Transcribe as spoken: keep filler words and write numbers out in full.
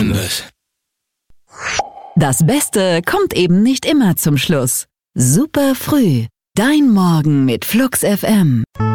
Members. Das Beste kommt eben nicht immer zum Schluss. Super früh. Dein Morgen mit Flux F M.